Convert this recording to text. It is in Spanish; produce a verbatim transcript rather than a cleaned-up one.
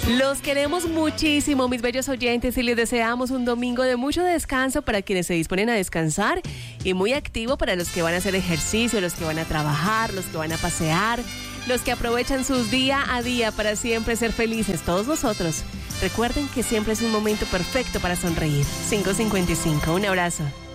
Los queremos muchísimo, mis bellos oyentes, y les deseamos un domingo de mucho descanso para quienes se disponen a descansar y muy activo para los que van a hacer ejercicio, los que van a trabajar, los que van a pasear, los que aprovechan sus día a día para siempre ser felices, todos nosotros. Recuerden que siempre es un momento perfecto para sonreír. cinco cincuenta y cinco, un abrazo.